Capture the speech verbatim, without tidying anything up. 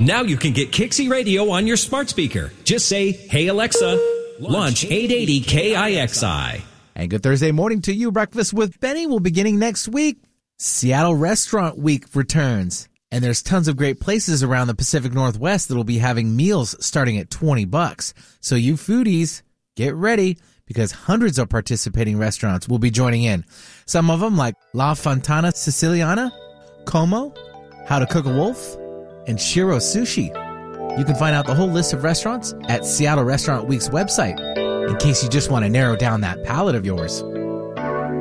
Now you can get Kixie Radio on your smart speaker. Just say, "Hey Alexa, launch eight eighty K I X I." And good Thursday morning to you. Breakfast with Benny will beginning next week. Seattle Restaurant Week returns. And there's tons of great places around the Pacific Northwest that will be having meals starting at twenty bucks. So you foodies, get ready because hundreds of participating restaurants will be joining in. Some of them like La Fontana Siciliana, Como, How to Cook a Wolf, and Shiro Sushi. You can find out the whole list of restaurants at Seattle Restaurant Week's website in case you just want to narrow down that palate of yours.